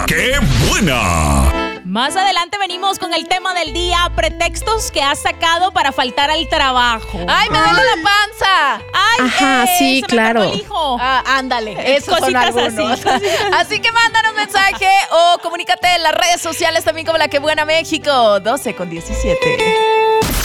¡Qué buena! Más adelante venimos con el tema del día, pretextos que has sacado para faltar al trabajo. ¡Ay, me duele la panza! ¡Ay, Ajá, sí, se me claro. pegó el hijo! Ándale, esos son Cositas algunos. así. Así que mándanos mensaje o comunícate en las redes sociales también como La Que Buena México, 12:17.